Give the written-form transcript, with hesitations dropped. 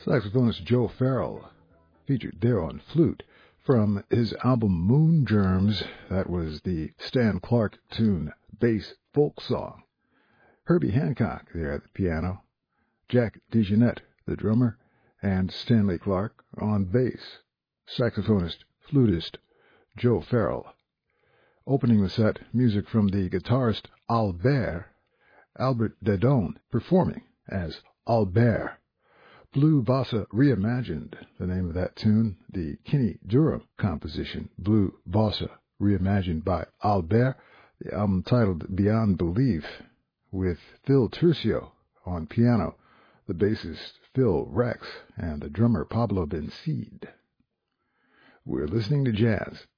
Saxophonist Joe Farrell, featured there on flute from his album Moon Germs. That was the Stan Clark tune, Bass Folk Song. Herbie Hancock there at the piano, Jack DeJohnette, the drummer, and Stanley Clark on bass. Saxophonist, flutist Joe Farrell. Opening the set, music from the guitarist Albert Dedone, performing as Albert. Blue Bossa Reimagined, the name of that tune, the Kenny Durham composition, Blue Bossa Reimagined by Albert, the album titled Beyond Belief, with Phil Tercio on piano, the bassist Phil Rex, and the drummer Pablo Bencid. We're listening to jazz